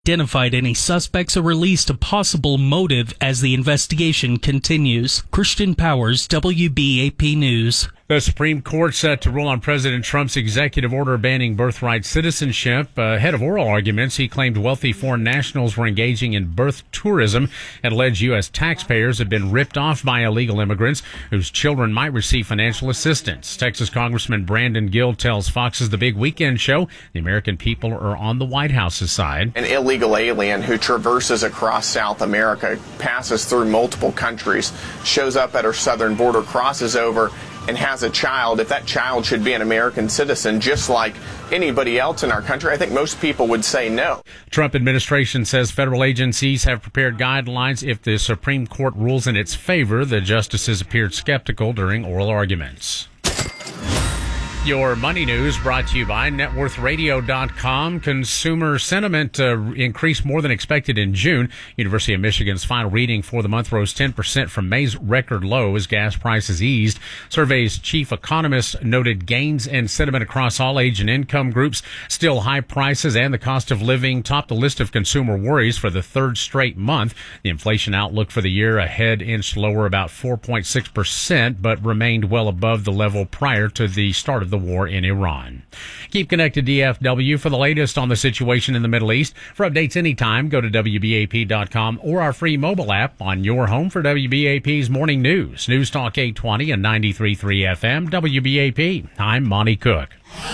identified any suspects or released a possible motive as the investigation continues. Christian Powers, WBAP News. The Supreme Court set to rule on President Trump's executive order banning birthright citizenship. Ahead of oral arguments, he claimed wealthy foreign nationals were engaging in birth tourism and alleged U.S. taxpayers have been ripped off by illegal immigrants whose children might receive financial assistance. Texas Congressman Brandon Gill tells Fox's The Big Weekend Show the American people are on the White House's side. An illegal alien who traverses across South America, passes through multiple countries, shows up at our southern border, crosses over, and has a child. If that child should be an American citizen, just like anybody else in our country, I think most people would say no. Trump administration says federal agencies have prepared guidelines if the Supreme Court rules in its favor. The justices appeared skeptical during oral arguments. Your money news brought to you by networthradio.com. Consumer sentiment increased more than expected in June. University of Michigan's final reading for the month rose 10% from May's record low as gas prices eased. Survey's chief economist noted gains in sentiment across all age and income groups. Still, high prices and the cost of living topped the list of consumer worries for the third straight month. The inflation outlook for the year ahead inched lower about 4.6%, but remained well above the level prior to the start of the war in Iran. Keep connected to DFW for the latest on the situation in the Middle East. For updates anytime, go to WBAP.com or our free mobile app on your home for WBAP's morning news. News Talk 820 and 93.3 FM, WBAP. I'm Monty Cook.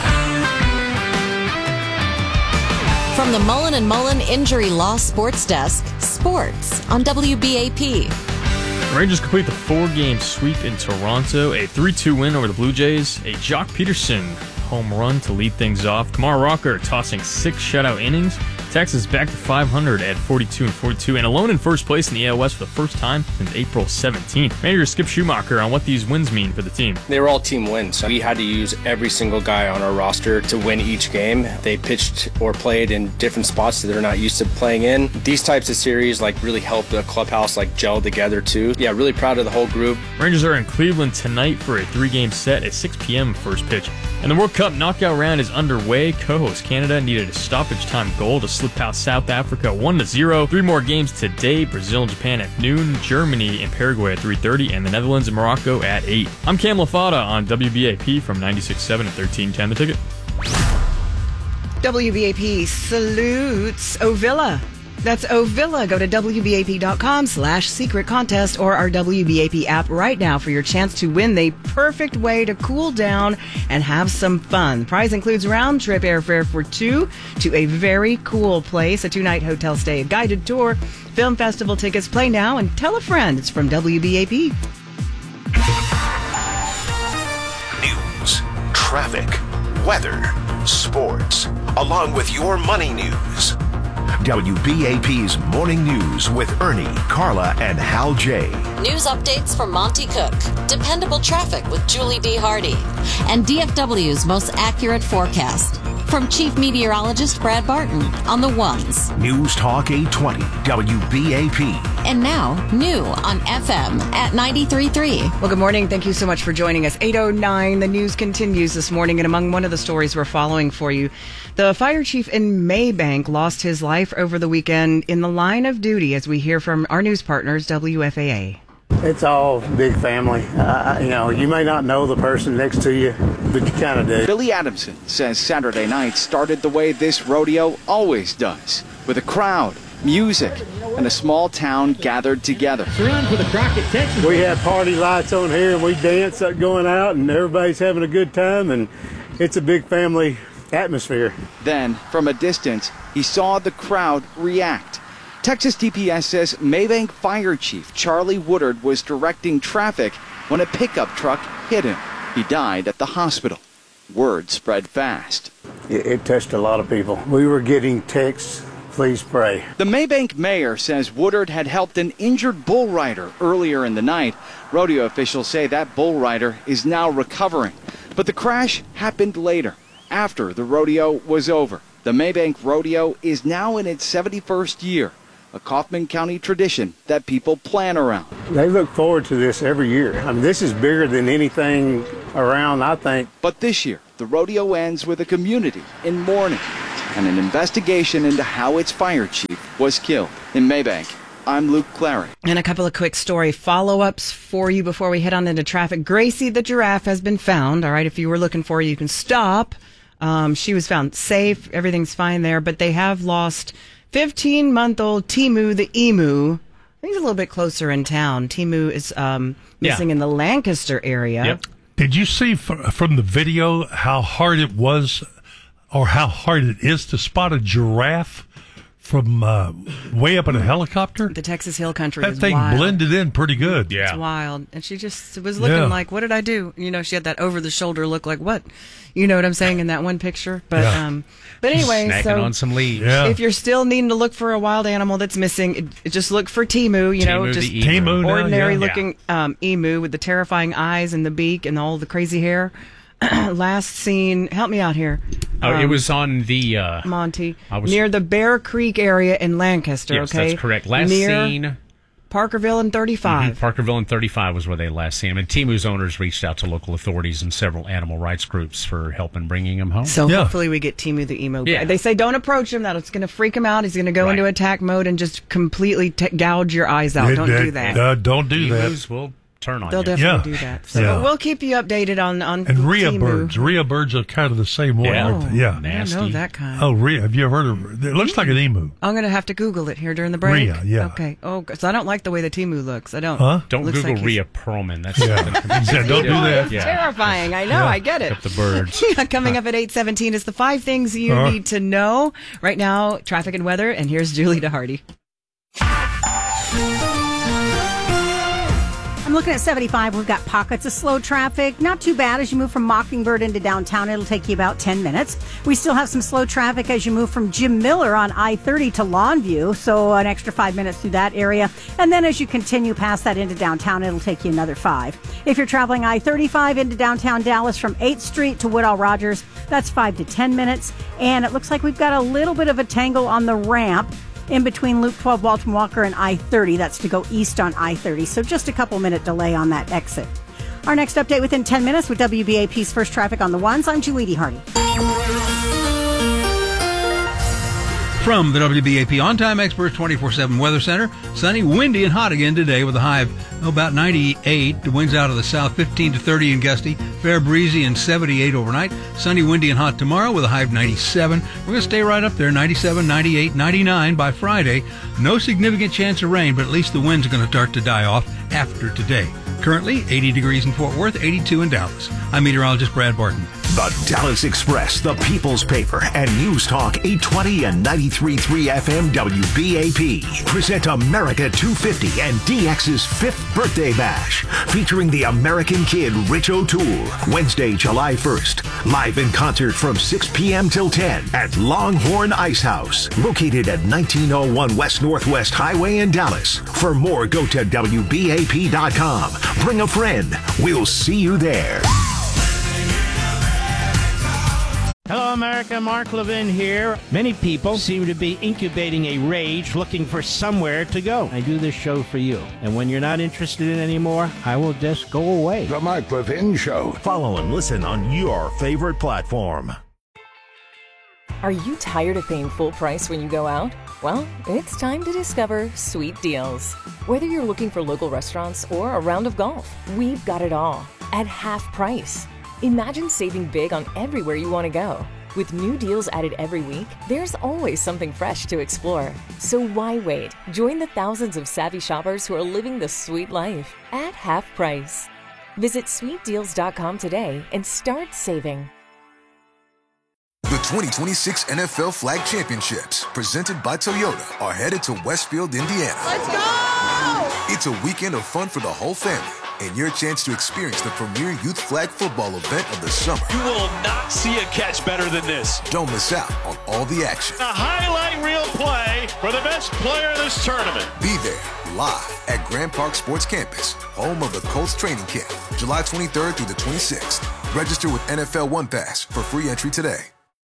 From the Mullen & Mullen Injury Law Sports Desk, sports on WBAP. Rangers complete the 4-game sweep in Toronto, a 3-2 win over the Blue Jays, a Jock Peterson home run to lead things off. Kumar Rocker tossing 6 shutout innings. Texas back to 500 at 42-42 and alone in first place in the AL West for the first time since April 17th. Manager Skip Schumacher on what these wins mean for the team. They were all team wins. We had to use every single guy on our roster to win each game. They pitched or played in different spots that they're not used to playing in. These types of series really help the clubhouse gel together too. Yeah, really proud of the whole group. Rangers are in Cleveland tonight for a 3-game set at 6 p.m. first pitch. And the World Cup knockout round is underway. Co-host Canada needed a stoppage time goal to slip past South Africa 1-0. 3 more games today. Brazil and Japan at noon, Germany and Paraguay at 3:30, and the Netherlands and Morocco at 8. I'm Cam Lafada on WBAP from 96.7 and 1310 The Ticket. WBAP salutes Ovilla. That's Ovilla. Go to WBAP.com/secret contest or our WBAP app right now for your chance to win the perfect way to cool down and have some fun. The prize includes round-trip airfare for 2 to a very cool place, a 2-night hotel stay, a guided tour, film festival tickets. Play now and tell a friend. It's from WBAP. News, traffic, weather, sports, along with your money news. WBAP's Morning News with Ernie, Carla, and Hal J. News updates from Monty Cook, dependable traffic with Julie D. Hardy, and DFW's most accurate forecast. From Chief Meteorologist Brad Barton on the ones. News Talk 820, WBAP. And now, new on FM at 93.3. Well, good morning. Thank you so much for joining us. 8:09. The news continues this morning, and among one of the stories we're following for you, the fire chief in Maybank lost his life over the weekend in the line of duty, as we hear from our news partners, WFAA. It's all big family. You may not know the person next to you, but you kind of do. Billy Adamson says Saturday night started the way this rodeo always does, with a crowd, music, and a small town gathered together. Run for the Crockett, Texas. We have party lights on here, and we dance going out, and everybody's having a good time, and it's a big family atmosphere. Then, from a distance, he saw the crowd react. Texas DPS says Maybank Fire Chief Charlie Woodard was directing traffic when a pickup truck hit him. He died at the hospital. Word spread fast. It touched a lot of people. We were getting texts, please pray. The Maybank mayor says Woodard had helped an injured bull rider earlier in the night. Rodeo officials say that bull rider is now recovering. But the crash happened later, after the rodeo was over. The Maybank Rodeo is now in its 71st year. A Kaufman County tradition that people plan around. They look forward to this every year. This is bigger than anything around, I think. But this year, the rodeo ends with a community in mourning. and an investigation into how its fire chief was killed. In Maybank, I'm Luke Clary. And a couple of quick story follow-ups for you before we head on into traffic. Gracie the giraffe has been found. All right, if you were looking for her, you can stop. She was found safe. Everything's fine there. But they have lost 15-month-old Timu the emu. I think he's a little bit closer in town. Timu is missing in the Lancaster area. Yep. Did you see from the video how hard it was or how hard it is to spot a giraffe from way up in a helicopter? The Texas Hill Country that is thing wild. Blended in pretty good. It's wild. And she just was looking like, what did I do? You know, she had that over-the-shoulder look like, what? You know what I'm saying in that one picture? But anyway, snacking on some leaves. If you're still needing to look for a wild animal that's missing, just look for Timu, just Timu, ordinary-looking emu with the terrifying eyes and the beak and all the crazy hair. Last seen, help me out here. It was on the Monty, near the Bear Creek area in Lancaster. Yes, okay, that's correct. Last seen Parkerville and 35. Parkerville and 35 was where they last seen him. And Timu's owners reached out to local authorities and several animal rights groups for help in bringing him home. So hopefully we get Timu the emu. Yeah. They say don't approach him. That's going to freak him out. He's going to go into attack mode and just completely gouge your eyes out. Don't do that. Don't do that. Emus will turn on They'll you. definitely do that. So we'll keep you updated on and rhea Timu. birds. Rhea birds are kind of the same way. Aren't they? Yeah, nasty. I don't know that kind. Oh, rhea. Have you ever heard of it? It looks like an emu. I'm going to have to Google it here during the break. Rhea, yeah. Okay. Oh, so I don't like the way the Timu looks. I don't. Huh? Don't Looks Google like Rhea Perlman. That's don't do that. It's terrifying. I know. I get it. Up the birds. Coming up at 8:17 is the 5 things you need to know. Right now, traffic and weather, and here's Julie DeHardy. I'm looking at 75. We've got pockets of slow traffic. Not too bad as you move from Mockingbird into downtown. It'll take you about 10 minutes. We still have some slow traffic as you move from Jim Miller on I-30 to Longview, so an extra 5 minutes through that area. And then as you continue past that into downtown, it'll take you another 5. If you're traveling I-35 into downtown Dallas from 8th Street to Woodall Rogers, that's 5 to 10 minutes. And it looks like we've got a little bit of a tangle on the ramp in between Loop 12 Walton Walker and I-30. That's to go east on I-30. So just a couple minute delay on that exit. Our next update within 10 minutes with WBAP's First Traffic on the Ones. I'm Julie DeHardy. From the WBAP On-Time Experts 24/7 Weather Center, sunny, windy, and hot again today with a high of about 98. The winds out of the south 15 to 30 and gusty, fair breezy and 78 overnight. Sunny, windy, and hot tomorrow with a high of 97. We're going to stay right up there, 97, 98, 99 by Friday. No significant chance of rain, but at least the winds are going to start to die off after today. Currently, 80 degrees in Fort Worth, 82 in Dallas. I'm meteorologist Brad Barton. The Dallas Express, the People's Paper, and News Talk 820 and 93.3 FM WBAP present America 250 and DX's 5th Birthday Bash, featuring the American Kid Rich O'Toole, Wednesday, July 1st, live in concert from 6 p.m. till 10 at Longhorn Ice House, located at 1901 West Northwest Highway in Dallas. For more, go to WBAP.com. Bring a friend. We'll see you there. Hello, America. Mark Levin here. Many people seem to be incubating a rage looking for somewhere to go. I do this show for you. And when you're not interested in it anymore, I will just go away. The Mark Levin Show. Follow and listen on your favorite platform. Are you tired of paying full price when you go out? Well, it's time to discover Sweet Deals. Whether you're looking for local restaurants or a round of golf, we've got it all at half price. Imagine saving big on everywhere you want to go. With new deals added every week, there's always something fresh to explore. So why wait? Join the thousands of savvy shoppers who are living the sweet life at half price. Visit sweetdeals.com today and start saving. The 2026 NFL Flag Championships, presented by Toyota, are headed to Westfield, Indiana. Let's go! It's a weekend of fun for the whole family and your chance to experience the premier youth flag football event of the summer. You will not see a catch better than this. Don't miss out on all the action. A highlight reel play for the best player in this tournament. Be there live at Grand Park Sports Campus, home of the Colts training camp, July 23rd through the 26th. Register with NFL One Pass for free entry today.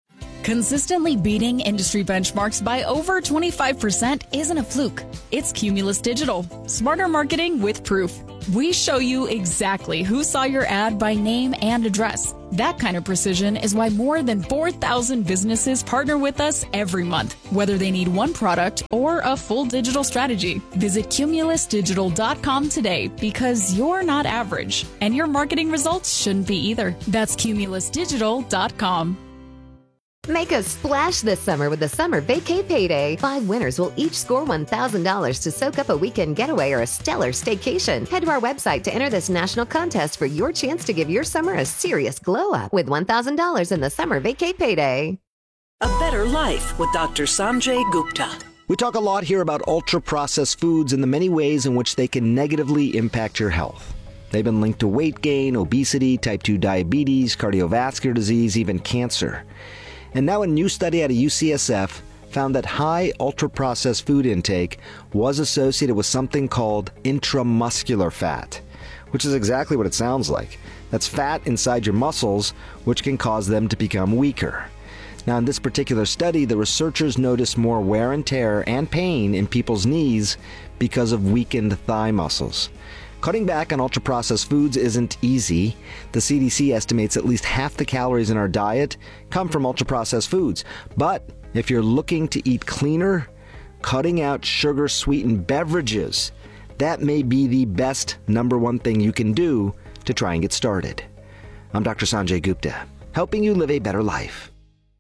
Consistently beating industry benchmarks by over 25% isn't a fluke. It's Cumulus Digital. Smarter marketing with proof. We show you exactly who saw your ad by name and address. That kind of precision is why more than 4,000 businesses partner with us every month, whether they need one product or a full digital strategy. Visit cumulusdigital.com today because you're not average, and your marketing results shouldn't be either. That's cumulusdigital.com. Make a splash this summer with the Summer Vacay Payday. 5 winners will each score $1,000 to soak up a weekend getaway or a stellar staycation. Head to our website to enter this national contest for your chance to give your summer a serious glow-up with $1,000 in the Summer Vacay Payday. A better life with Dr. Sanjay Gupta. We talk a lot here about ultra-processed foods and the many ways in which they can negatively impact your health. They've been linked to weight gain, obesity, type 2 diabetes, cardiovascular disease, even cancer. And now a new study out of UCSF found that high ultra-processed food intake was associated with something called intramuscular fat, which is exactly what it sounds like. That's fat inside your muscles, which can cause them to become weaker. Now, in this particular study, the researchers noticed more wear and tear and pain in people's knees because of weakened thigh muscles. Cutting back on ultra-processed foods isn't easy. The CDC estimates at least half the calories in our diet come from ultra-processed foods. But if you're looking to eat cleaner, cutting out sugar-sweetened beverages, that may be the best number one thing you can do to try and get started. I'm Dr. Sanjay Gupta, helping you live a better life.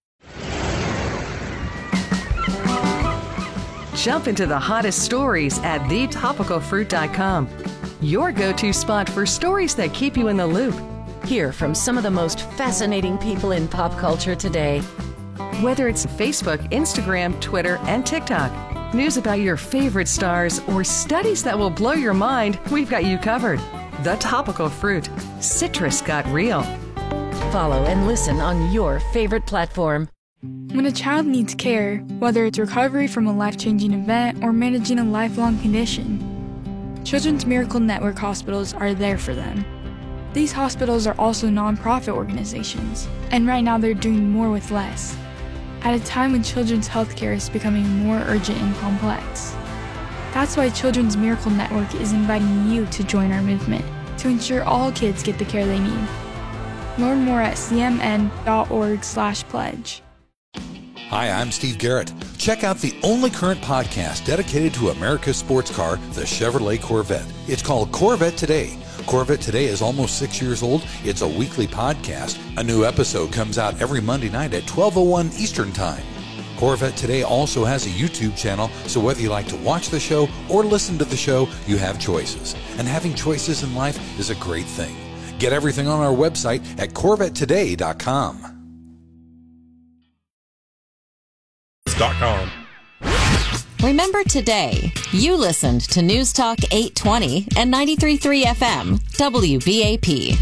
Jump into the hottest stories at thetopicalfruit.com. Your go-to spot for stories that keep you in the loop. Hear from some of the most fascinating people in pop culture today. Whether it's Facebook, Instagram, Twitter, and TikTok, news about your favorite stars, or studies that will blow your mind, we've got you covered. The Topical Fruit. Citrus got real. Follow and listen on your favorite platform. When a child needs care, whether it's recovery from a life-changing event or managing a lifelong condition, Children's Miracle Network hospitals are there for them. These hospitals are also nonprofit organizations, and right now they're doing more with less, at a time when children's healthcare is becoming more urgent and complex. That's why Children's Miracle Network is inviting you to join our movement to ensure all kids get the care they need. Learn more at cmn.org/pledge. Hi, I'm Steve Garrett. Check out the only current podcast dedicated to America's sports car, the Chevrolet Corvette. It's called Corvette Today. Corvette Today is almost 6 years old. It's a weekly podcast. A new episode comes out every Monday night at 12:01 Eastern Time. Corvette Today also has a YouTube channel, so whether you like to watch the show or listen to the show, you have choices. And having choices in life is a great thing. Get everything on our website at CorvetteToday.com. Remember today, you listened to News Talk 820 and 93.3 FM, WBAP.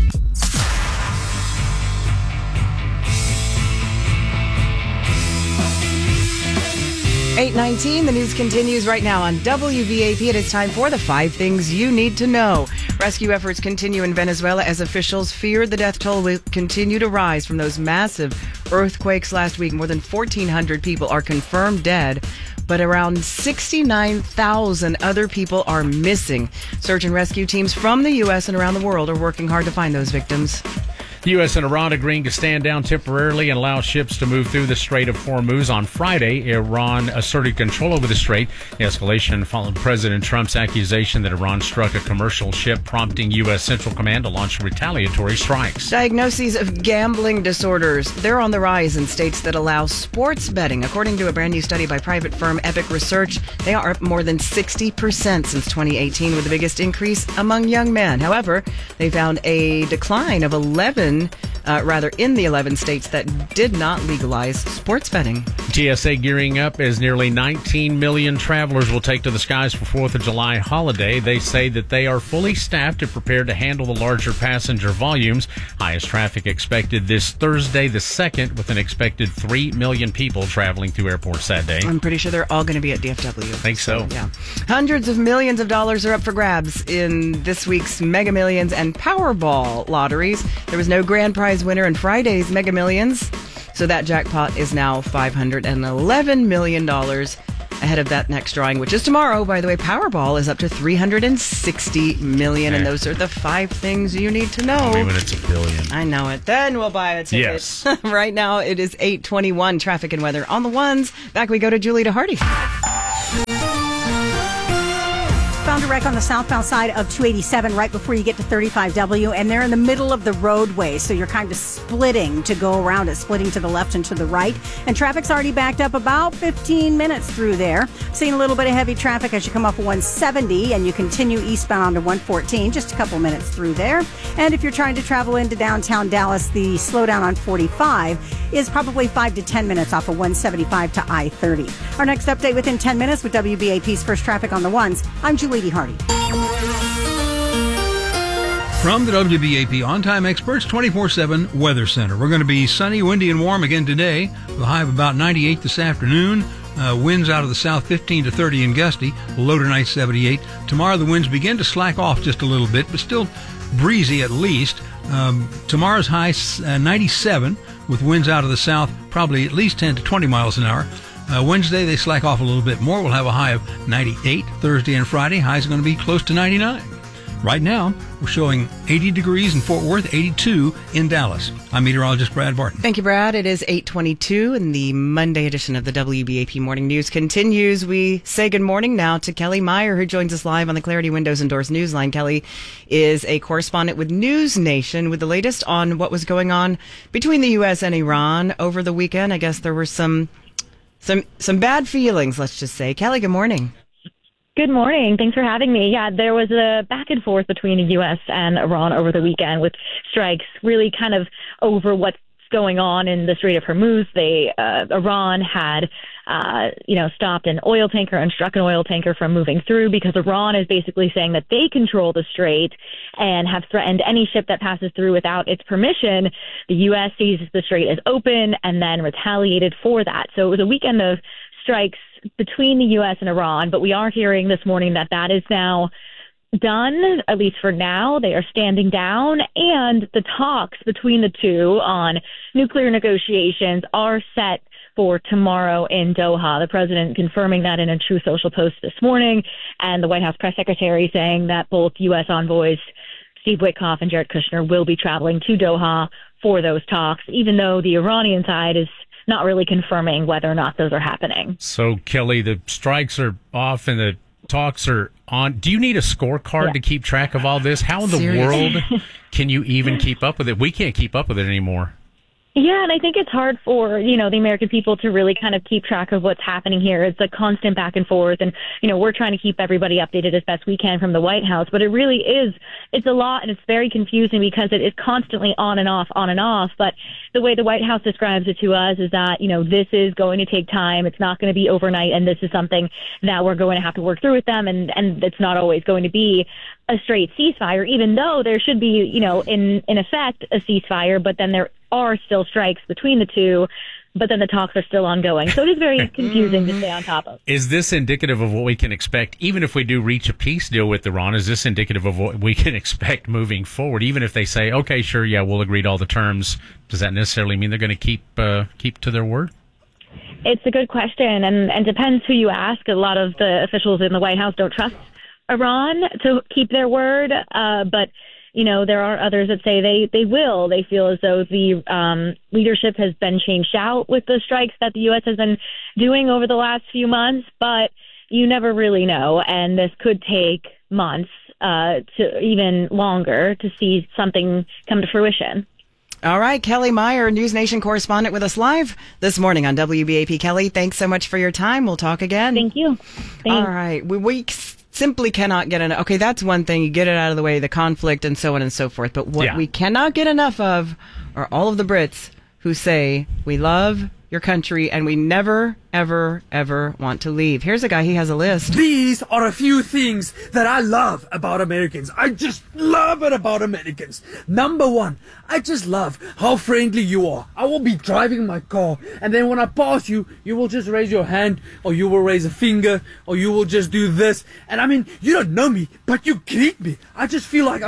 .19, the news continues right now on WBAP. It is time for the 5 things you need to know. Rescue efforts continue in Venezuela as officials fear the death toll will continue to rise from those massive earthquakes last week. More than 1,400 people are confirmed dead, but around 69,000 other people are missing. Search and rescue teams from the U.S. and around the world are working hard to find those victims. The U.S. and Iran agreeing to stand down temporarily and allow ships to move through the Strait of Hormuz. On Friday, Iran asserted control over the strait. The escalation followed President Trump's accusation that Iran struck a commercial ship, prompting U.S. Central Command to launch retaliatory strikes. Diagnoses of gambling disorders. They're on the rise in states that allow sports betting. According to a brand new study by private firm Epic Research, they are up more than 60% since 2018, with the biggest increase among young men. However, they found a decline of in the 11 states that did not legalize sports betting. TSA gearing up as nearly 19 million travelers will take to the skies for 4th of July holiday. They say that they are fully staffed and prepared to handle the larger passenger volumes. Highest traffic expected this Thursday, the 2nd, with an expected 3 million people traveling through airports that day. I'm pretty sure they're all going to be at DFW. I think so. Yeah. Hundreds of millions of dollars are up for grabs in this week's Mega Millions and Powerball lotteries. There was no grand prize winner in Friday's Mega Millions. So that jackpot is now $511 million ahead of that next drawing, which is tomorrow. By the way, Powerball is up to $360 million, and those are the 5 things you need to know. Tell me when it's $1 billion. I know it. Then we'll buy a ticket. Yes. Right now, it is 8:21. Traffic and weather on the ones. Back we go to Julie DeHardy. Found a wreck on the southbound side of 287 right before you get to 35W, and they're in the middle of the roadway, so you're kind of splitting to go around it, splitting to the left and to the right. And traffic's already backed up about 15 minutes through there. Seeing a little bit of heavy traffic as you come off 170 and you continue eastbound onto 114, just a couple minutes through there. And if you're trying to travel into downtown Dallas, the slowdown on 45 is probably 5 to 10 minutes off of 175 to I-30. Our next update within 10 minutes with WBAP's First Traffic on the Ones. I'm Julie DeHardy. From the WBAP On-Time Experts 24/7 Weather Center. We're going to be sunny, windy, and warm again today, with a high of about 98 this afternoon. Winds out of the south 15 to 30 and gusty, low tonight 78. Tomorrow the winds begin to slack off just a little bit, but still breezy at least. Tomorrow's high 97, with winds out of the south probably at least 10 to 20 miles an hour. Wednesday, they slack off a little bit more. We'll have a high of 98. Thursday and Friday, highs are going to be close to 99. Right now, we're showing 80 degrees in Fort Worth, 82 in Dallas. I'm meteorologist Brad Barton. Thank you, Brad. It is 8:22, and the Monday edition of the WBAP Morning News continues. We say good morning now to Kelly Meyer, who joins us live on the Clarity Windows and Doors Newsline. Kelly is a correspondent with News Nation with the latest on what was going on between the U.S. and Iran over the weekend. I guess there were some bad feelings, let's just say. Kelly, good morning. Good morning. Thanks for having me. Yeah, there was a back and forth between the U.S. and Iran over the weekend with strikes really kind of over what's going on in the Strait of Hormuz. Iran had, stopped an oil tanker and struck an oil tanker from moving through because Iran is basically saying that they control the strait and have threatened any ship that passes through without its permission. The U.S. sees the strait as open and then retaliated for that. So it was a weekend of strikes between the U.S. and Iran, but we are hearing this morning that that is now done, at least for now. They are standing down, and the talks between the two on nuclear negotiations are set for tomorrow in Doha. The president confirming that in a Truth Social post this morning, and the White House press secretary saying that both U.S. envoys Steve Witkoff and Jared Kushner will be traveling to Doha for those talks, even though the Iranian side is not really confirming whether or not those are happening. So, Kelly, the strikes are off and the talks are on. Do you need a scorecard to keep track of all this? How in the world can you even keep up with it? We can't keep up with it anymore. Yeah, and I think it's hard for, the American people to really kind of keep track of what's happening here. It's a constant back and forth, and, we're trying to keep everybody updated as best we can from the White House, but it really is, it's a lot, and it's very confusing because it is constantly on and off, but the way the White House describes it to us is that, this is going to take time, it's not going to be overnight, and this is something that we're going to have to work through with them, and it's not always going to be a straight ceasefire, even though there should be, in effect, a ceasefire, but then there are still strikes between the two, but then the talks are still ongoing. So it is very confusing to stay on top of. Is this indicative of what we can expect, even if we do reach a peace deal with Iran? Is this indicative of what we can expect moving forward? Even if they say, okay, sure, yeah, we'll agree to all the terms, does that necessarily mean they're going to keep to their word? It's a good question, and depends who you ask. A lot of the officials in the White House don't trust Iran to keep their word, but there are others that say they will. They feel as though the leadership has been changed out with the strikes that the U.S. has been doing over the last few months, but you never really know, and this could take months to even longer to see something come to fruition. All right, Kelly Meyer, News Nation correspondent with us live this morning on WBAP. Kelly, thanks so much for your time. We'll talk again. Thank you. Thanks. All right. We simply cannot get enough. Okay, that's one thing. You get it out of the way, the conflict and so on and so forth. But what we cannot get enough of are all of the Brits who say, we love your country and we never, ever, ever want to leave. Here's a guy, he has a list. These are a few things that I love about Americans. I just love it about Americans. Number one, I just love how friendly you are. I will be driving my car, and then when I pass you, you will just raise your hand, or you will raise a finger, or you will just do this. And I mean, you don't know me, but you greet me. I just feel like I'm the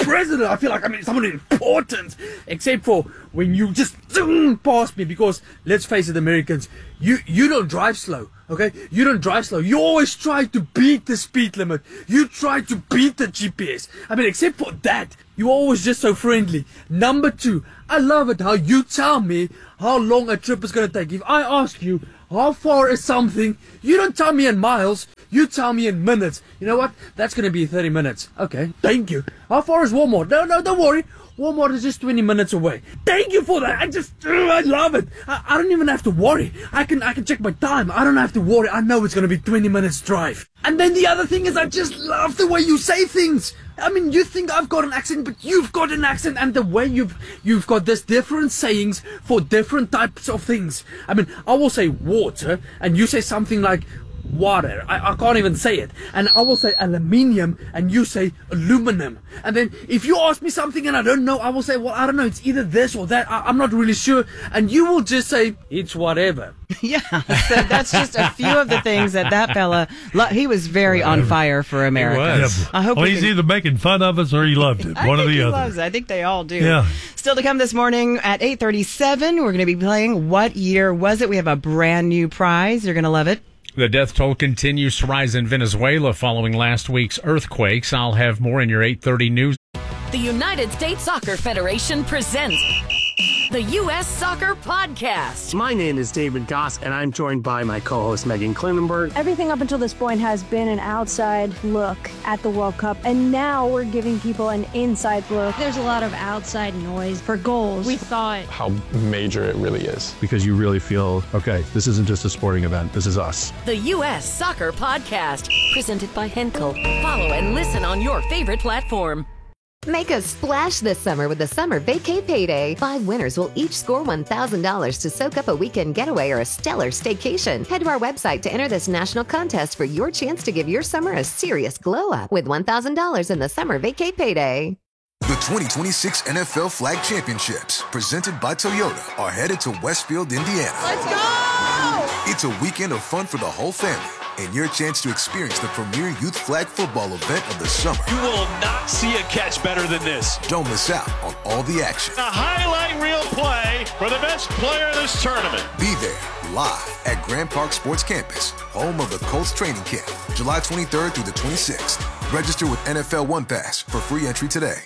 president. I feel like I'm someone important. Except for when you just zoom past me, because let's face it, Americans, you don't drive slow. Okay, you don't drive slow. You always try to beat the speed limit. You try to beat the GPS. I mean, except for that, you're always just so friendly. Number 2, I love it how you tell me how long a trip is going to take. If I ask you how far is something, you don't tell me in miles. You tell me in minutes. You know what? That's going to be 30 minutes. Okay, thank you. How far is Walmart? No, don't worry. Walmart is just 20 minutes away. Thank you for that. I love it. I don't even have to worry. I can check my time. I don't have to worry. I know it's going to be 20 minutes drive. And then the other thing is, I just love the way you say things. I mean, you think I've got an accent, but you've got an accent, and the way you've got this different sayings for different types of things. I mean, I will say water, and you say something like water. I can't even say it. And I will say aluminium, and you say aluminum. And then if you ask me something and I don't know, I will say, well, I don't know, it's either this or that. I'm not really sure. And you will just say, it's whatever. Yeah, so that's just a few of the things that fella, he was very on fire for America. He was. I hope he's either making fun of us or he loved it. One or the other. Loves it. I think they all do. Yeah. Still to come this morning at 8:37, we're going to be playing What Year Was It? We have a brand new prize. You're going to love it. The death toll continues to rise in Venezuela following last week's earthquakes. I'll have more in your 8:30 news. The United States Soccer Federation presents the U.S. Soccer Podcast. My name is David Goss, and I'm joined by my co-host Megan Klinenberg. Everything up until this point has been an outside look at the World Cup, and now we're giving people an inside look. There's a lot of outside noise for goals. We thought how major it really is, because you really feel, okay, this isn't just a sporting event, this is us. The U.S. Soccer Podcast, presented by Henkel. Follow and listen on your favorite platform. Make a splash this summer with the Summer Vacay Payday. 5 winners will each score $1,000 to soak up a weekend getaway or a stellar staycation. Head to our website to enter this national contest for your chance to give your summer a serious glow-up with $1,000 in the Summer Vacay Payday. The 2026 NFL Flag Championships, presented by Toyota, are headed to Westfield, Indiana. Let's go! It's a weekend of fun for the whole family, and your chance to experience the premier youth flag football event of the summer. You will not see a catch better than this. Don't miss out on all the action. A highlight reel play for the best player in this tournament. Be there live at Grand Park Sports Campus, home of the Colts training camp, July 23rd through the 26th. Register with NFL One Pass for free entry today.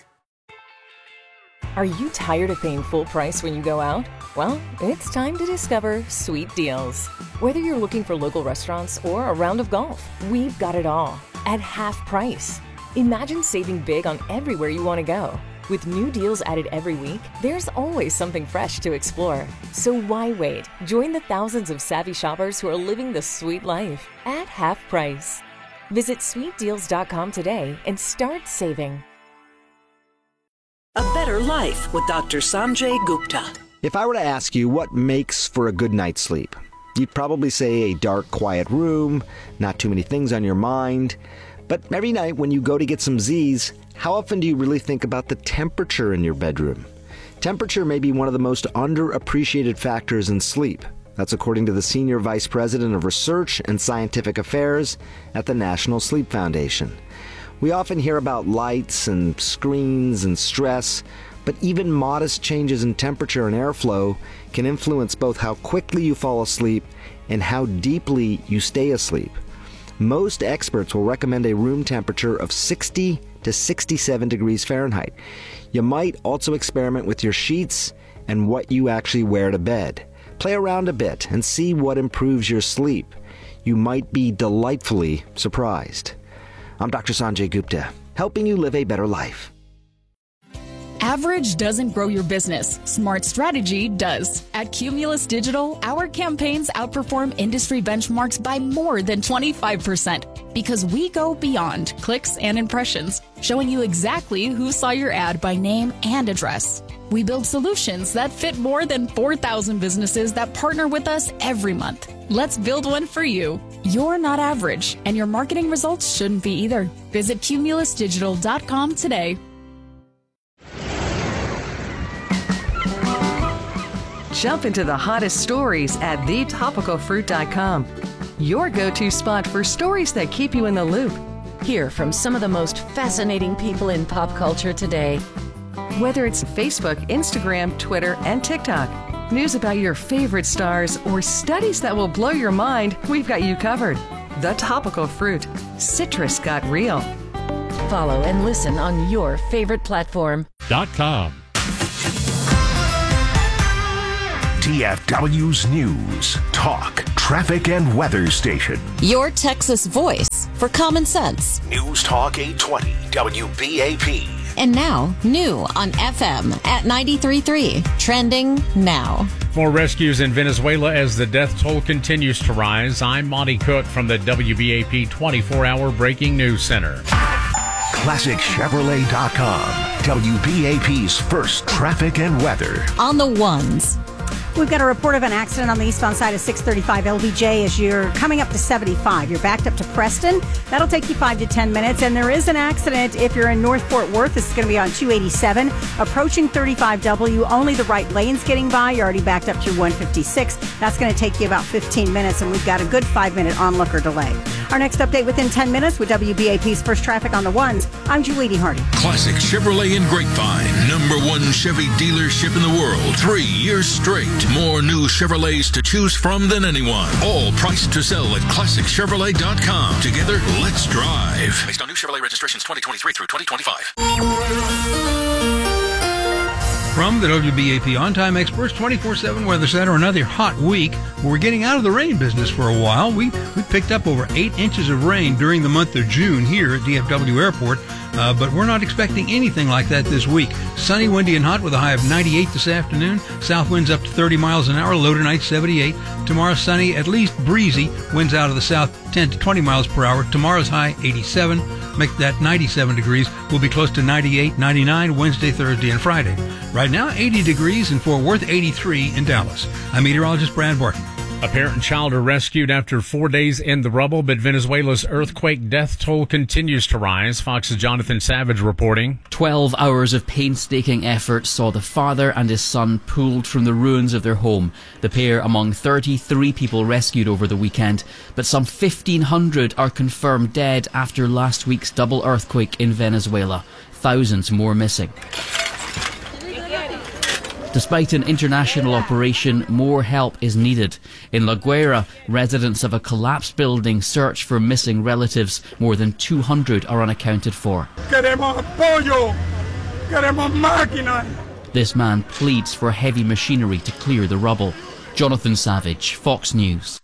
Are you tired of paying full price when you go out? Well, it's time to discover Sweet Deals. Whether you're looking for local restaurants or a round of golf, we've got it all at half price. Imagine saving big on everywhere you want to go. With new deals added every week, there's always something fresh to explore. So why wait? Join the thousands of savvy shoppers who are living the sweet life at half price. Visit sweetdeals.com today and start saving. A Better Life with Dr. Sanjay Gupta. If I were to ask you what makes for a good night's sleep, you'd probably say a dark, quiet room, not too many things on your mind. But every night when you go to get some Z's, how often do you really think about the temperature in your bedroom? Temperature may be one of the most underappreciated factors in sleep. That's according to the Senior Vice President of Research and Scientific Affairs at the National Sleep Foundation. We often hear about lights and screens and stress, but even modest changes in temperature and airflow can influence both how quickly you fall asleep and how deeply you stay asleep. Most experts will recommend a room temperature of 60 to 67 degrees Fahrenheit. You might also experiment with your sheets and what you actually wear to bed. Play around a bit and see what improves your sleep. You might be delightfully surprised. I'm Dr. Sanjay Gupta, helping you live a better life. Average doesn't grow your business. Smart strategy does. At Cumulus Digital, our campaigns outperform industry benchmarks by more than 25% because we go beyond clicks and impressions, showing you exactly who saw your ad by name and address. We build solutions that fit more than 4,000 businesses that partner with us every month. Let's build one for you. You're not average, and your marketing results shouldn't be either. Visit cumulusdigital.com today. Jump into the hottest stories at thetopicalfruit.com. Your go-to spot for stories that keep you in the loop. Hear from some of the most fascinating people in pop culture today. Whether it's Facebook, Instagram, Twitter, and TikTok, news about your favorite stars, or studies that will blow your mind, we've got you covered. The Topical Fruit. Citrus got real. Follow and listen on your favorite platform. .com. DFW's News, Talk, Traffic, and Weather Station. Your Texas voice for common sense. News Talk 820 WBAP. And now, new on FM at 93.3. Trending now. More rescues in Venezuela as the death toll continues to rise. I'm Monty Cook from the WBAP 24-hour Breaking News Center. ClassicChevrolet.com. WBAP's first traffic and weather. On the ones. We've got a report of an accident on the eastbound side of 635 LBJ as you're coming up to 75. You're backed up to Preston. That'll take you 5 to 10 minutes. And there is an accident if you're in North Fort Worth. This is going to be on 287. Approaching 35W. Only the right lane's getting by. You're already backed up to 156. That's going to take you about 15 minutes. And we've got a good 5-minute onlooker delay. Our next update within 10 minutes with WBAP's First Traffic on the Ones. I'm Julie Hardy. Classic Chevrolet in Grapevine. #1 Chevy dealership in the world. 3 years straight. More new Chevrolets to choose from than anyone. All priced to sell at ClassicChevrolet.com. Together, let's drive. Based on new Chevrolet registrations 2023 through 2025. From the WBAP On-Time Experts 24/7 Weather Center, another hot week. We're getting out of the rain business for a while. We picked up over 8 inches of rain during the month of June here at DFW Airport, but we're not expecting anything like that this week. Sunny, windy, and hot with a high of 98 this afternoon. South winds up to 30 miles an hour, low tonight 78. Tomorrow sunny, at least breezy. Winds out of the south 10 to 20 miles per hour. Tomorrow's high 87. Make that 97 degrees. We'll be close to 98, 99 Wednesday, Thursday, and Friday. Right now, 80 degrees in Fort Worth, 83 in Dallas. I'm meteorologist Brad Barton. A parent and child are rescued after 4 days in the rubble, but Venezuela's earthquake death toll continues to rise. Fox's Jonathan Savage reporting. 12 hours of painstaking effort saw the father and his son pulled from the ruins of their home. The pair among 33 people rescued over the weekend, but some 1,500 are confirmed dead after last week's double earthquake in Venezuela. Thousands more missing. Despite an international operation, more help is needed. In La Guaira, residents of a collapsed building search for missing relatives. More than 200 are unaccounted for. Queremos apoyo. Queremos máquinas. This man pleads for heavy machinery to clear the rubble. Jonathan Savage, Fox News.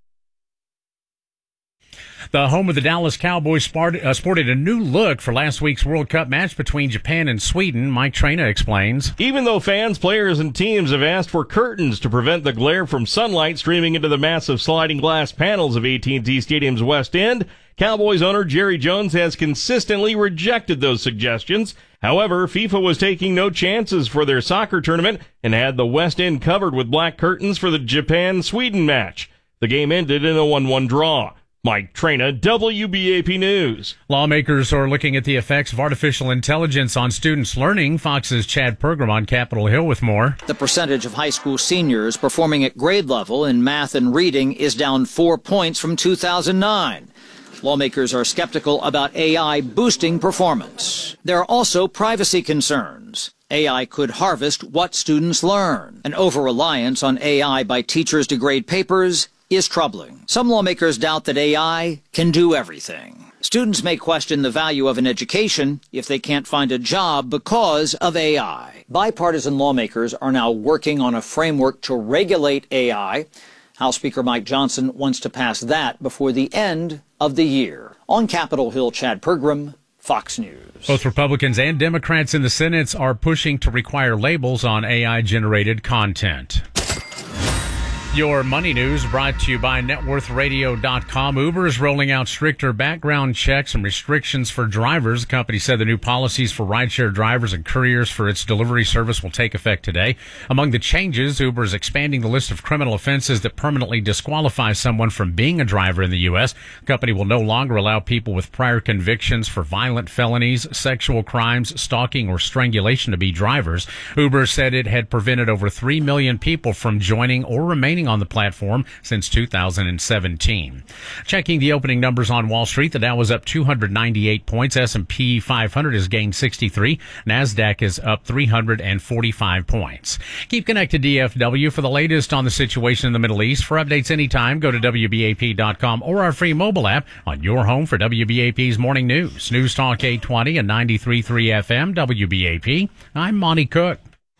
The home of the Dallas Cowboys sported a new look for last week's World Cup match between Japan and Sweden. Mike Traina explains. Even though fans, players, and teams have asked for curtains to prevent the glare from sunlight streaming into the massive sliding glass panels of AT&T Stadium's West End, Cowboys owner Jerry Jones has consistently rejected those suggestions. However, FIFA was taking no chances for their soccer tournament and had the West End covered with black curtains for the Japan-Sweden match. The game ended in a 1-1 draw. Mike Traina, WBAP News. Lawmakers are looking at the effects of artificial intelligence on students' learning. Fox's Chad Pergram on Capitol Hill with more. The percentage of high school seniors performing at grade level in math and reading is down 4 points from 2009. Lawmakers are skeptical about AI boosting performance. There are also privacy concerns. AI could harvest what students learn. An over-reliance on AI by teachers to grade papers is troubling. Some lawmakers doubt that AI can do everything. Students may question the value of an education if they can't find a job because of AI. Bipartisan lawmakers are now working on a framework to regulate AI. House Speaker Mike Johnson wants to pass that before the end of the year. On Capitol Hill, Chad Pergram, Fox News. Both Republicans and Democrats in the Senate are pushing to require labels on AI-generated content. Your money news brought to you by NetWorthRadio.com. Uber is rolling out stricter background checks and restrictions for drivers. The company said the new policies for rideshare drivers and couriers for its delivery service will take effect today. Among the changes, Uber is expanding the list of criminal offenses that permanently disqualify someone from being a driver in the U.S. The company will no longer allow people with prior convictions for violent felonies, sexual crimes, stalking, or strangulation to be drivers. Uber said it had prevented over 3 million people from joining or remaining being on the platform since 2017. Checking the opening numbers on Wall Street, the Dow was up 298 points. S&P 500 has gained 63. NASDAQ is up 345 points. Keep connected to DFW for the latest on the situation in the Middle East. For updates anytime, go to WBAP.com or our free mobile app on your home for WBAP's Morning News. News Talk 820 and 93.3 FM, WBAP. I'm Monty Cook.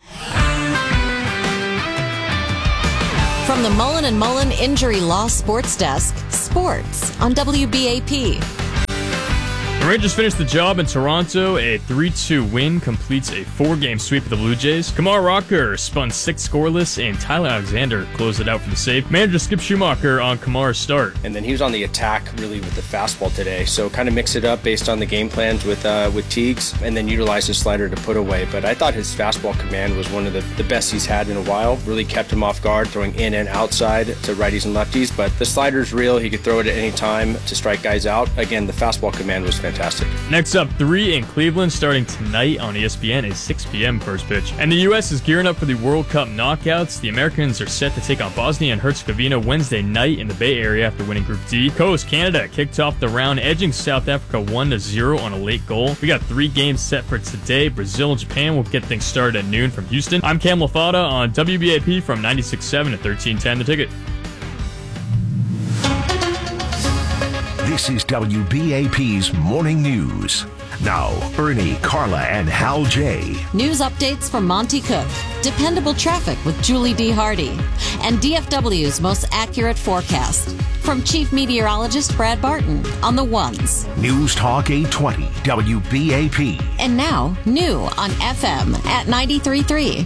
From the Mullen & Mullen Injury Law Sports Desk, sports on WBAP. The Rangers finished the job in Toronto. A 3-2 win completes a 4-game sweep of the Blue Jays. Kumar Rocker spun 6 scoreless, and Tyler Alexander closed it out for the save. Manager Skip Schumacher on Kumar's start. And then he was on the attack really with the fastball today. So kind of mix it up based on the game plans with Teagues, and then utilize his slider to put away. But I thought his fastball command was one of the best he's had in a while. Really kept him off guard, throwing in and outside to righties and lefties. But the slider's real. He could throw it at any time to strike guys out. Again, the fastball command was fantastic. Next up, 3 in Cleveland starting tonight on ESPN is 6 p.m. first pitch. And the U.S. is gearing up for the World Cup knockouts. The Americans are set to take on Bosnia and Herzegovina Wednesday night in the Bay Area after winning Group D. Coast Canada kicked off the round, edging South Africa 1-0 on a late goal. We got 3 games set for today. Brazil and Japan will get things started at noon from Houston. I'm Cam Lafada on WBAP from 96.7 at 1310 The Ticket. This is WBAP's Morning News. Now, Ernie, Carla, and Hal J. News updates from Monty Cook, dependable traffic with Julie D. Hardy, and DFW's most accurate forecast. From Chief Meteorologist Brad Barton on the ones. News Talk 820, WBAP. And now, new on FM at 93.3.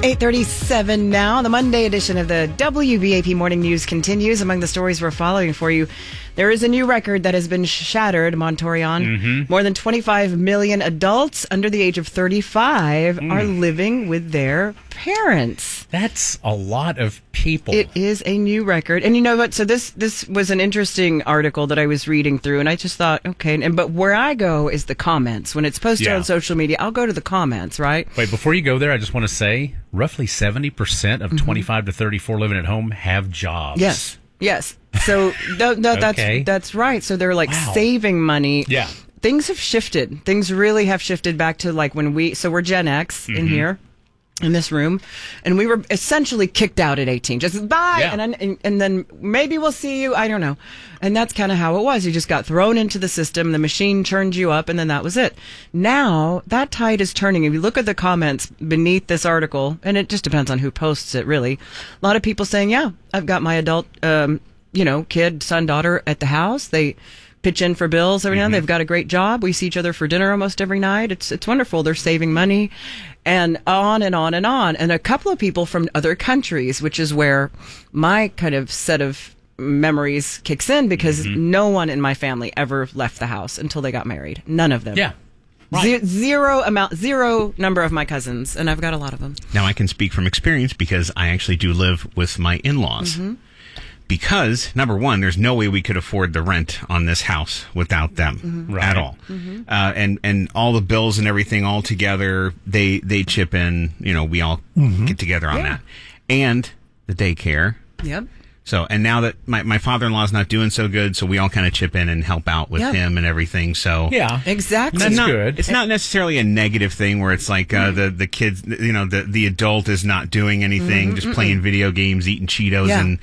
8:37 now. The Monday edition of the WBAP Morning News continues. Among the stories we're following for you, there is a new record that has been shattered, Montorian. More than 25 million adults under the age of 35 are living with their parents. That's a lot of people. It is a new record. And you know what? So this was an interesting article that I was reading through, and I just thought, okay, but where I go is the comments. When it's posted on social media, I'll go to the comments, right? Wait, before you go there, I just want to say roughly 70% of 25 to 34 living at home have jobs. Yes. So that's right. So they're like saving money. Yeah. Things have shifted. Things really have shifted back to like when we're Gen X in here. In this room, and we were essentially kicked out at 18. Just bye, and then maybe we'll see you. I don't know, and that's kind of how it was. You just got thrown into the system. The machine turned you up, and then that was it. Now that tide is turning. If you look at the comments beneath this article, and it just depends on who posts it. Really, a lot of people saying, "Yeah, I've got my adult, kid, son, daughter at the house. They pitch in for bills every now. They've got a great job. We see each other for dinner almost every night. It's wonderful. They're saving money." And on and on and on. And a couple of people from other countries, which is where my kind of set of memories kicks in, because no one in my family ever left the house until they got married. None of them. Yeah. Right. Zero number of my cousins, and I've got a lot of them. Now I can speak from experience because I actually do live with my in-laws. Because, number one, there's no way we could afford the rent on this house without them at all. And all the bills and everything all together, they chip in, we all get together on that. And the daycare. Yep. So, and now that my father-in-law's not doing so good, so we all kind of chip in and help out with him and everything. So, yeah, exactly. That's good. It's not necessarily a negative thing where it's like the kids, the adult is not doing anything, just playing video games, eating Cheetos, and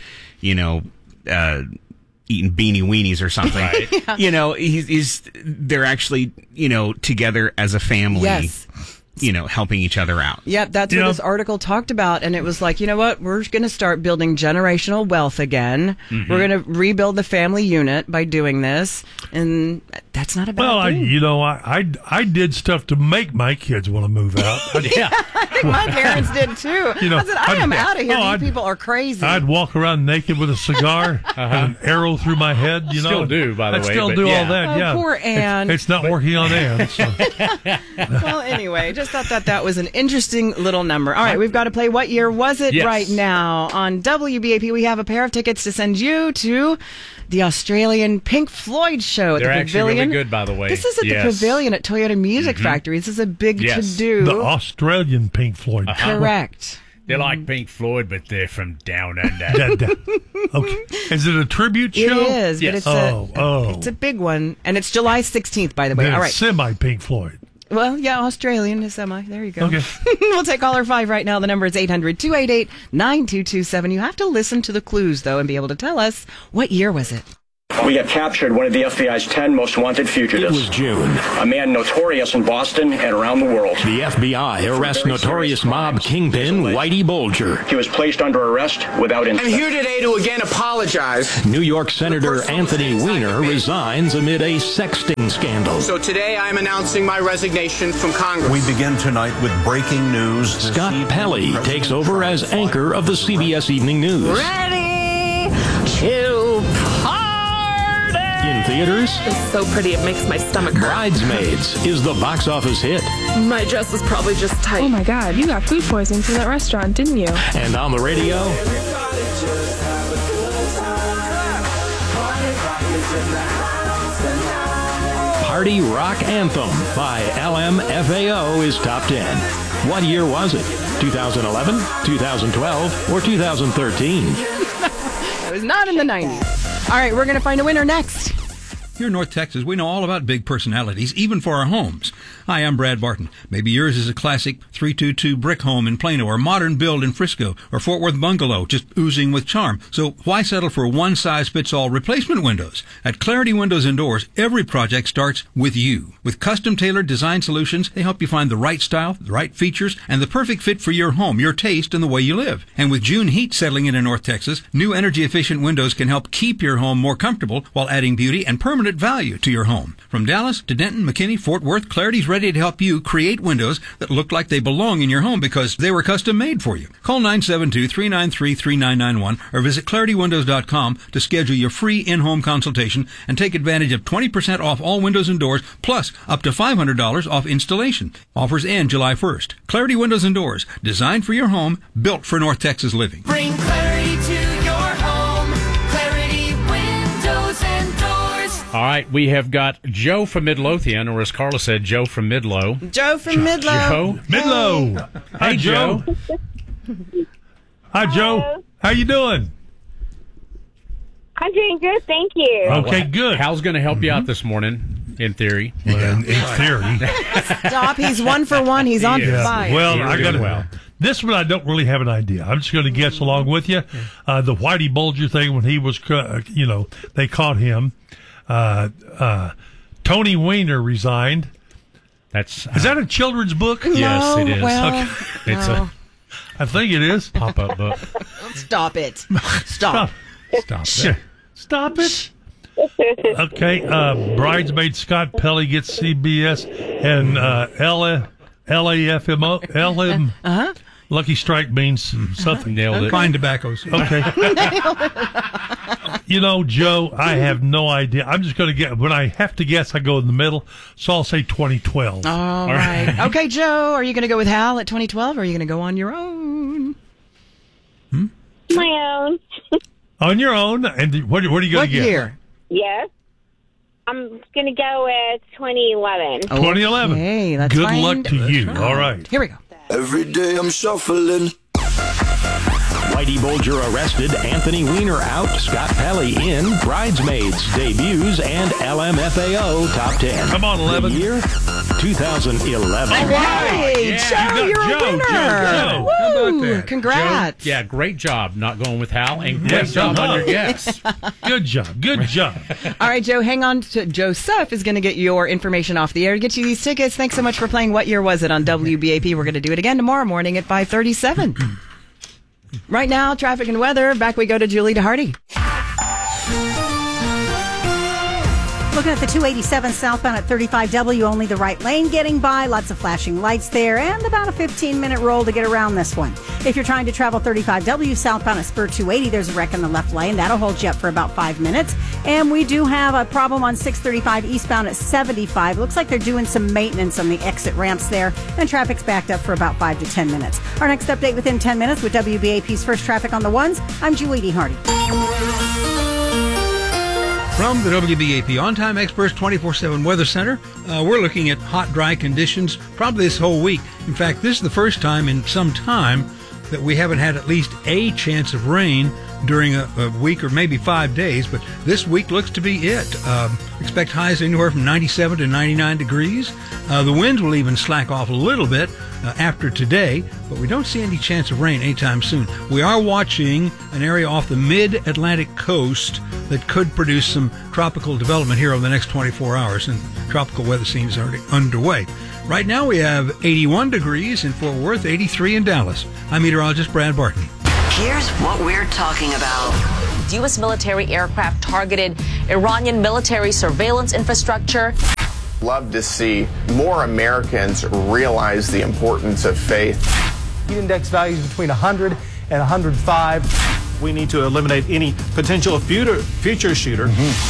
eating beanie weenies or something. Right. They're actually together as a family. Yes. Helping each other out. Yep, that's what this article talked about. And it was like, you know what? We're going to start building generational wealth again. We're going to rebuild the family unit by doing this. And that's not a bad thing. I did stuff to make my kids want to move out. I think my parents did too. I said, I am out of here. These people are crazy. I'd walk around naked with a cigar and an arrow through my head. Still do, by the way. I still do all that, Oh, poor Ann. It's not working on Ann. So. Well, anyway, just thought that was an interesting little number. All right, we've got to play What Year Was It right now. On WBAP, we have a pair of tickets to send you to the Australian Pink Floyd show at the Pavilion. They're actually really good, by the way. This is at the Pavilion at Toyota Music Factory. This is a big to-do. The Australian Pink Floyd. Correct. They're like Pink Floyd, but they're from down under. Okay. Is it a tribute show? It is, but it's a big one. And it's July 16th, by the way. Then All it's right. semi-Pink Floyd. Well, yeah, Australian is semi. There you go. Okay. We'll take caller 5 right now. The number is 800-288-9227. You have to listen to the clues, though, and be able to tell us what year was it. We have captured one of the FBI's 10 most wanted fugitives. It was June. A man notorious in Boston and around the world. The FBI arrests notorious mob kingpin Whitey Bulger. He was placed under arrest without I'm incident. here today to again apologize. New York Senator Anthony Weiner resigns amid a sexting scandal. So today I'm announcing my resignation from Congress. We begin tonight with breaking news. Scott Pelley takes over as anchor of the CBS Evening News. Ready to party! In theaters, It's so pretty, it makes my stomach hurt. Bridesmaids is the box office hit. My dress was probably just tight. Oh my god, you got food poisoning from that restaurant, didn't you? And on the radio, Party Rock Anthem by LMFAO is top 10. What year was it? 2011, 2012, or 2013? It was not in the 90s. All right, we're going to find a winner next. Here in North Texas, we know all about big personalities, even for our homes. Hi, I'm Brad Barton. Maybe yours is a classic 322 brick home in Plano, or modern build in Frisco, or Fort Worth bungalow, just oozing with charm. So why settle for one-size-fits-all replacement windows? At Clarity Windows and Doors, every project starts with you. With custom-tailored design solutions, they help you find the right style, the right features, and the perfect fit for your home, your taste, and the way you live. And with June heat settling in North Texas, new energy-efficient windows can help keep your home more comfortable while adding beauty and permanent value to your home. From Dallas to Denton, McKinney, Fort Worth, Clarity's ready to help you create windows that look like they belong in your home because they were custom made for you. Call 972-393-3991 or visit ClarityWindows.com to schedule your free in-home consultation and take advantage of 20% off all windows and doors, plus up to $500 off installation. Offers end July 1st. Clarity Windows and Doors, designed for your home, built for North Texas living. Bring clarity to your home. Clarity Windows and Doors. All right, we have got Joe from Midlothian, or as Carla said, Joe from Midlow. Joe from Midlow. Joe. Midlow. Hi, Joe. Hi, Joe. How you doing? I'm doing good, thank you. Okay, good. Hal's going to help you out this morning, in theory. Well, in theory. Stop. He's 1 for 1. He's on fire. Well, I got this one. I don't really have an idea. I'm just going to guess along with you. The Whitey Bulger thing when he was, they caught him. Tony Weiner resigned. Is that a children's book? Yes, it is. Well, It's I think it is. Pop-up book. Stop it. Stop. Stop it. Okay. Bridesmaid Scott Pelley gets CBS and LAFMO. Lucky Strike means something. Nailed it. Fine tobaccos. Okay. Joe, I have no idea. I'm just going to get, when I have to guess, I go in the middle. So I'll say 2012. All right. Okay, Joe, are you going to go with Hal at 2012 or are you going to go on your own? My own. On your own? And what are you going to get? What year? Yes. I'm going to go with 2011. 2011. Okay, let's Good find luck to you. out. All right. Here we go. Every day I'm shuffling. Whitey Bulger arrested, Anthony Weiner out, Scott Pelley in, Bridesmaids debuts, and LMFAO top 10. Come on, 11. The year 2011. All right, Joe, you're a winner. Joe. Woo, congrats. Joe, yeah, great job not going with Hal, and great job on your guess. Good job. Good job. All right, Joe, hang on. Joseph is going to get your information off the air to get you these tickets. Thanks so much for playing What Year Was It on WBAP. We're going to do it again tomorrow morning at 5:37. Right now, traffic and weather. Back we go to Julie DeHardy. Looking at the 287 southbound at 35W, only the right lane getting by. Lots of flashing lights there, and about a 15-minute roll to get around this one. If you're trying to travel 35W southbound at Spur 280, there's a wreck in the left lane. That'll hold you up for about 5 minutes. And we do have a problem on 635 eastbound at 75. Looks like they're doing some maintenance on the exit ramps there, and traffic's backed up for about 5 to 10 minutes. Our next update within 10 minutes with WBAP's First Traffic on the Ones. I'm Julie DeHardy. From the WBAP On-Time Experts 24/7 Weather Center, we're looking at hot, dry conditions probably this whole week. In fact, this is the first time in some time that we haven't had at least a chance of rain during a week or maybe 5 days, but this week looks to be it. Expect highs anywhere from 97 to 99 degrees. The winds will even slack off a little bit after today, but we don't see any chance of rain anytime soon. We are watching an area off the mid-Atlantic coast that could produce some tropical development here over the next 24 hours, and tropical weather scene is already underway. Right now we have 81 degrees in Fort Worth, 83 in Dallas. I'm meteorologist Brad Barton. Here's what we're talking about. U.S. military aircraft targeted Iranian military surveillance infrastructure. Love to see more Americans realize the importance of faith. Heat index values between 100 and 105. We need to eliminate any potential future shooter.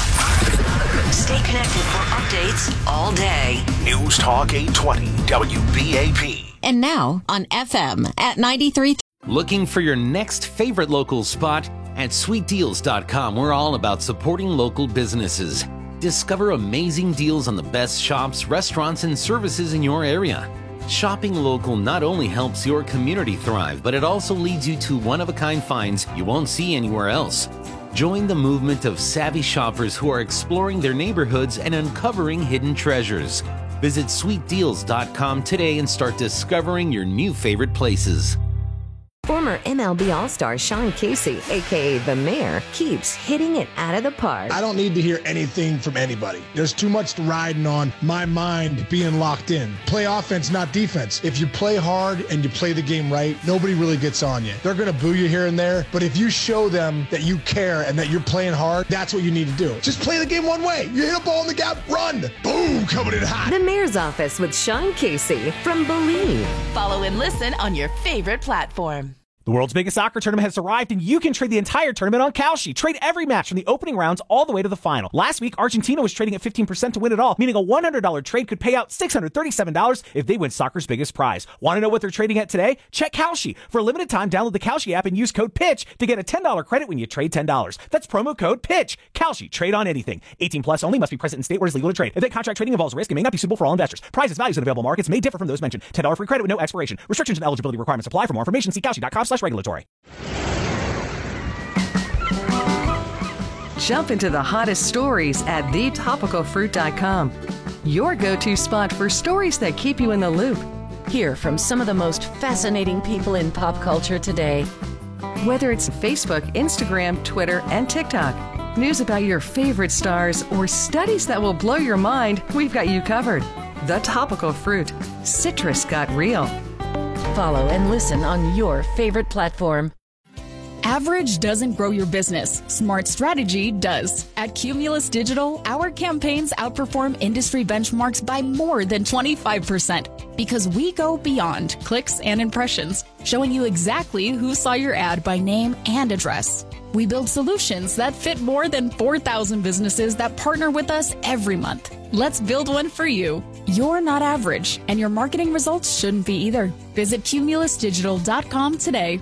Stay connected for updates all day. News Talk 820 WBAP. And now on FM at 93. Looking for your next favorite local spot? At sweetdeals.com, we're all about supporting local businesses. Discover amazing deals on the best shops, restaurants, and services in your area. Shopping local not only helps your community thrive, but it also leads you to one-of-a-kind finds you won't see anywhere else. Join the movement of savvy shoppers who are exploring their neighborhoods and uncovering hidden treasures. Visit sweetdeals.com today and start discovering your new favorite places. Former MLB All-Star Sean Casey, a.k.a. The Mayor, keeps hitting it out of the park. I don't need to hear anything from anybody. There's too much riding on my mind being locked in. Play offense, not defense. If you play hard and you play the game right, nobody really gets on you. They're going to boo you here and there, but if you show them that you care and that you're playing hard, that's what you need to do. Just play the game one way. You hit a ball in the gap, run. Boom, coming in hot. The Mayor's Office with Sean Casey from Believe. Follow and listen on your favorite platform. The world's biggest soccer tournament has arrived, and you can trade the entire tournament on Kalshi. Trade every match from the opening rounds all the way to the final. Last week, Argentina was trading at 15% to win it all, meaning a $100 trade could pay out $637 if they win soccer's biggest prize. Want to know what they're trading at today? Check Kalshi. For a limited time, download the Kalshi app and use code PITCH to get a $10 credit when you trade $10. That's promo code PITCH. Kalshi. Trade on anything. 18 plus only. Must be present in state where it's legal to trade. Event contract trading involves risk and may not be suitable for all investors. Prizes, values, and available markets may differ from those mentioned. $10 free credit with no expiration. Restrictions and eligibility requirements apply. For more information, see Kalshi.com/regulatory. Jump into the hottest stories at thetopicalfruit.com. Your go-to spot for stories that keep you in the loop. Hear from some of the most fascinating people in pop culture today. Whether it's Facebook, Instagram, Twitter, and TikTok, news about your favorite stars, or studies that will blow your mind, we've got you covered. The Topical Fruit. Citrus got real. Follow and listen on your favorite platform. Average doesn't grow your business. Smart strategy does. At Cumulus Digital, our campaigns outperform industry benchmarks by more than 25% because we go beyond clicks and impressions, showing you exactly who saw your ad by name and address. We build solutions that fit more than 4,000 businesses that partner with us every month. Let's build one for you. You're not average, and your marketing results shouldn't be either. Visit cumulusdigital.com today.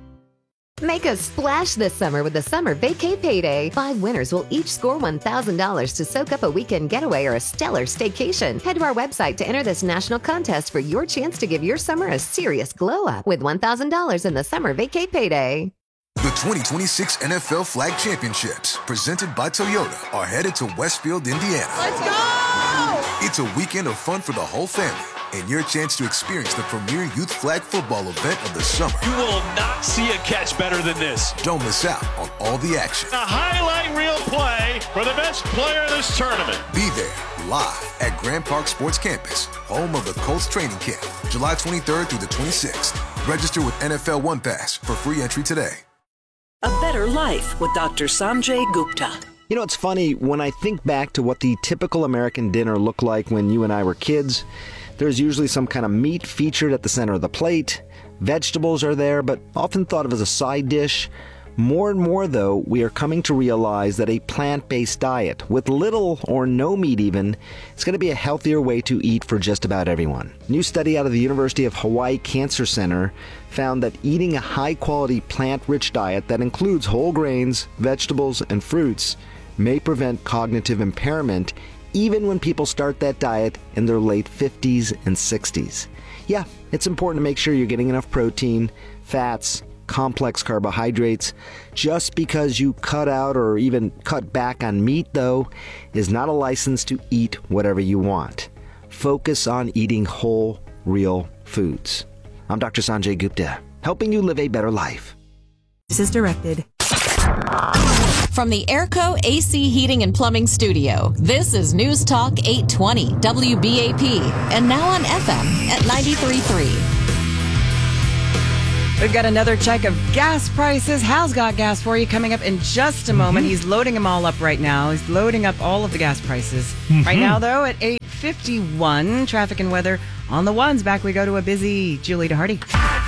Make a splash this summer with the Summer Vacay Payday. 5 winners will each score $1,000 to soak up a weekend getaway or a stellar staycation. Head to our website to enter this national contest for your chance to give your summer a serious glow up with $1,000 in the Summer Vacay Payday. The 2026 NFL Flag Championships, presented by Toyota, are headed to Westfield, Indiana. Let's go! It's a weekend of fun for the whole family and your chance to experience the premier youth flag football event of the summer. You will not see a catch better than this. Don't miss out on all the action. A highlight reel play for the best player in this tournament. Be there live at Grand Park Sports Campus, home of the Colts training camp, July 23rd through the 26th. Register with NFL One Pass for free entry today. A Better Life with Dr. Sanjay Gupta. You know, it's funny, when I think back to what the typical American dinner looked like when you and I were kids, there's usually some kind of meat featured at the center of the plate. Vegetables are there, but often thought of as a side dish. More and more, though, we are coming to realize that a plant-based diet, with little or no meat even, is going to be a healthier way to eat for just about everyone. A new study out of the University of Hawaii Cancer Center found that eating a high-quality plant-rich diet that includes whole grains, vegetables, and fruits may prevent cognitive impairment even when people start that diet in their late 50s and 60s. Yeah, it's important to make sure you're getting enough protein, fats, complex carbohydrates. Just because you cut out or even cut back on meat, though, is not a license to eat whatever you want. Focus on eating whole, real foods. I'm Dr. Sanjay Gupta, helping you live a better life. This is directed from the Airco AC Heating and Plumbing Studio. This is News Talk 820 WBAP, and now on FM at 93.3. We've got another check of gas prices. Hal's got gas for you coming up in just a moment. He's loading them all up right now. He's loading up all of the gas prices. Right now, though, at 8:51, traffic and weather on the ones. Back we go to a busy Julie DeHardy.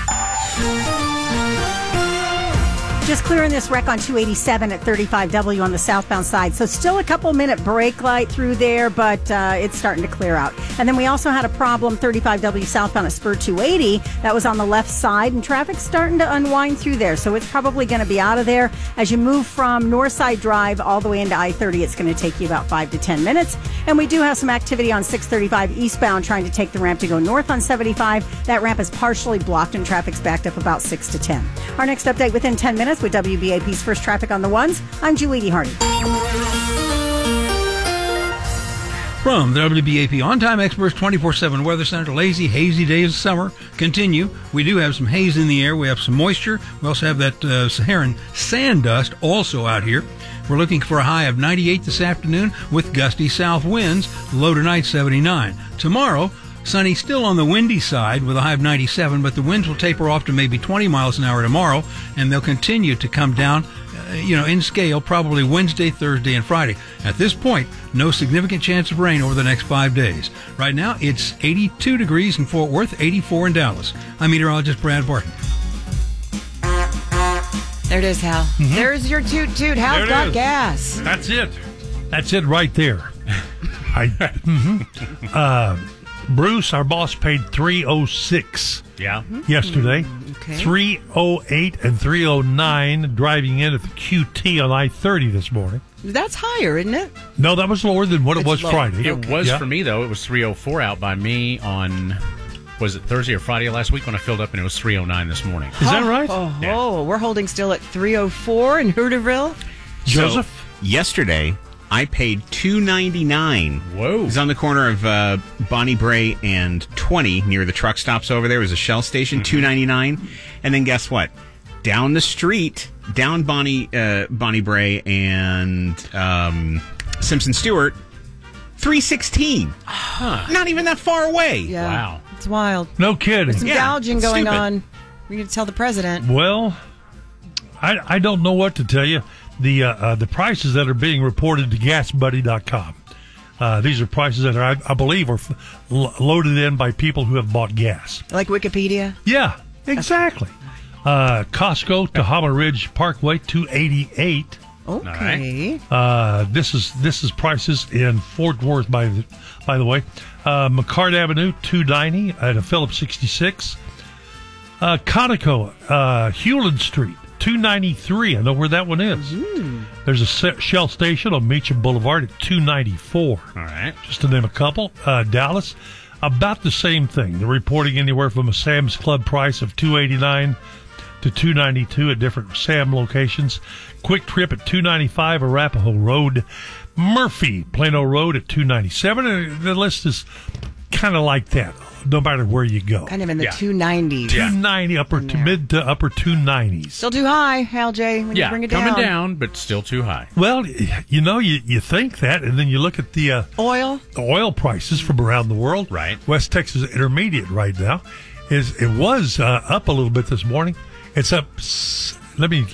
Just clearing this wreck on 287 at 35W on the southbound side. So still a couple-minute brake light through there, but it's starting to clear out. And then we also had a problem 35W southbound at Spur 280. That was on the left side, and traffic's starting to unwind through there. So it's probably going to be out of there. As you move from Northside Drive all the way into I-30, it's going to take you about 5 to 10 minutes. And we do have some activity on 635 eastbound trying to take the ramp to go north on 75. That ramp is partially blocked and traffic's backed up about 6 to 10. Our next update within 10 minutes with WBAP's First Traffic on the Ones. I'm Julie DeHardy. From the WBAP On-Time Experts 24/7 Weather Center, lazy, hazy days of summer continue. We do have some haze in the air. We have some moisture. We also have that Saharan sand dust also out here. We're looking for a high of 98 this afternoon with gusty south winds. Low tonight, 79. Tomorrow, sunny, still on the windy side with a high of 97, but the winds will taper off to maybe 20 miles an hour tomorrow, and they'll continue to come down, in scale, probably Wednesday, Thursday, and Friday. At this point, no significant chance of rain over the next 5 days. Right now, it's 82 degrees in Fort Worth, 84 in Dallas. I'm meteorologist Brad Barton. There it is, Hal. Mm-hmm. There's your toot-toot. Hal's got gas. That's it. That's it right there. Bruce, our boss, paid $306. Yeah. Yesterday. Okay. $308 and $309 driving in at the QT on I-30 this morning. That's higher, isn't it? No, that was lower than what it was Friday. Okay. It was for me, though. It was 304 out by me on, was it Thursday or Friday last week when I filled up, and it was 309 this morning. Is that right? Oh, we're holding still at 304 in Hooterville. Joseph? So, yesterday, I paid $2.99. Whoa. It was on the corner of Bonnie Bray and 20 near the truck stops over there. It was a Shell station, $2.99. And then guess what? Down the street, down Bonnie Bray and Simpson Stewart, $3.16. Not even that far away. Yeah. Wow. It's wild. No kidding. There's some gouging going on. We need to tell the president. Well, I don't know what to tell you. The prices that are being reported to GasBuddy.com. These are prices that are, I believe, are loaded in by people who have bought gas. Like Wikipedia? Yeah, exactly. Costco, Tahoma Ridge Parkway, $288. Okay. This is prices in Fort Worth, by the way. McCart Avenue, $290 at a Phillips 66. Conoco, Hewlin Street, $293. I know where that one is. Mm-hmm. There's a Shell station on Meacham Boulevard at $294. All right. Just to name a couple. Dallas, about the same thing. They're reporting anywhere from a Sam's Club price of $289 to $292 at different Sam locations. Quick Trip at $295, Arapahoe Road. Murphy, Plano Road at $297. And the list is kind of like that, no matter where you go. Kind of in the 290s. 290, mid to upper 290s. Still too high, Hal J, when you bring it down. coming down, but still too high. Well, you think that, and then you look at the oil prices from around the world. Right. West Texas Intermediate right now it was up a little bit this morning. It's up. Let me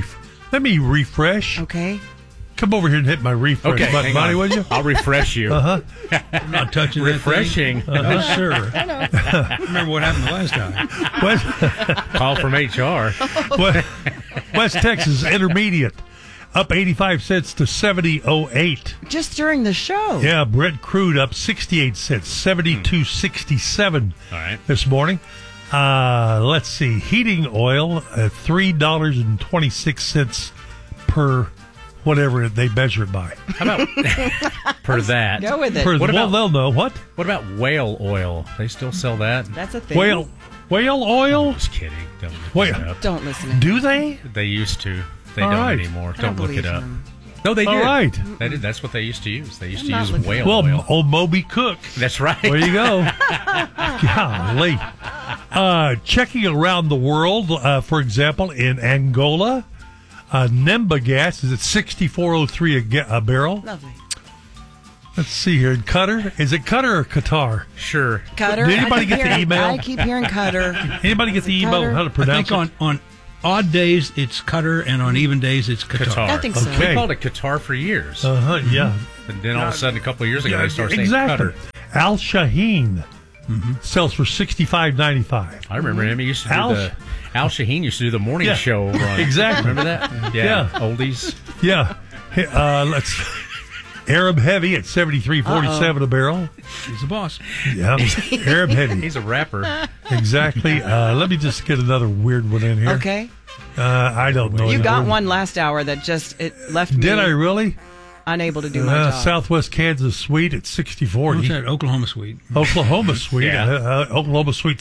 refresh. Okay. Come over here and hit my refresh button, Bonnie, would you? I'll refresh you. Uh-huh. I'm not touching Refreshing. that thing. Sure. Remember what happened the last time. Call from HR. West Texas Intermediate up 85 cents to 70.08. Just during the show. Yeah, Brent crude up 68 cents, 72.67 this morning. Let's see. Heating oil at $3.26 per whatever they measure it by. How about per that? Go with it. They'll know. What? What about whale oil? They still sell that? That's a thing. Whale oil? Just kidding. Don't look it up. Don't listen to him. Do they? They used to. They All don't right. anymore. I don't Don't look it believe up. him. No, they did. All right. They did. That's what they used to use. They used to I'm use not looking- whale Well, oil. old Moby Cook. That's right. There you go. Golly. Checking around the world, for example, in Angola, Nemba gas is at $64.03 a barrel. Lovely. Let's see here. In Qatar, is it Qatar or Qatar? Sure. Cutter. Did anybody I keep get the hearing- email? I keep hearing Cutter. Anybody get the email Qatar? how to I pronounce think it? on odd days it's Qatar, and on even days it's Qatar. I think so. Okay. We called it Qatar for years. Yeah. And then all of a sudden, a couple of years ago, Yeah, they started saying exactly. Qatar. Al Shaheen sells for $65.95. I remember him. He used to do Al- Al Shaheen used to do the morning Yeah. show run. Exactly. Remember that? Yeah. Oldies. Yeah. Let's Arab Heavy at $73.47 a barrel. He's the boss. Yeah, Arab Heavy. He's a rapper. Exactly. Let me just get another weird one in here. Okay. I don't know. You got anymore. one last hour that just it left me Did I really? unable to do my job. Southwest Kansas Sweet at $60.40. What's that? Oklahoma Sweet. Oklahoma Sweet. Yeah. Oklahoma Sweet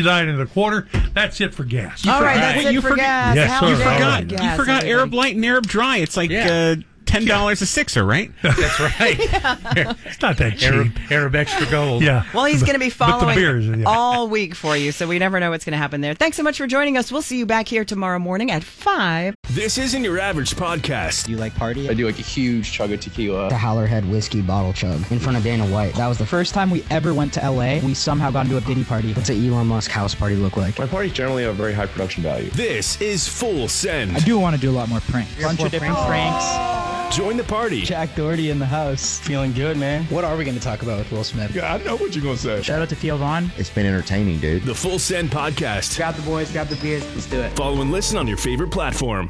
$69.25. That's it for gas. All right, that's it for gas. Yes, How sir. is it All for right. gas, You forgot everybody? Arab Light and Arab Dry. It's like Yeah. $10 a sixer, right? That's right. It's not that cheap. Arab Extra Gold. Yeah. Well, he's going to be But the following beers, yeah. all week for you, so we never know what's going to happen there. Thanks so much for joining us. We'll see you back here tomorrow morning at 5. This isn't your average podcast. Do you like party? I do like a huge chug of tequila. The Howlerhead whiskey bottle chug in front of Dana White. That was the first time we ever went to LA. We somehow got into a Diddy party. What's an Elon Musk house party look like? My parties generally have very high production value. This is Full Send. I do want to do a lot more pranks. Bunch of different pranks. Join the party. Jack Doherty in the house. Feeling good, man. What are we going to talk about with Will Smith? Yeah, I know what you're going to say. Shout out to Theo Vaughn. It's been entertaining, dude. The Full Send podcast. Grab the boys, grab the beers. Let's do it. Follow and listen on your favorite platform.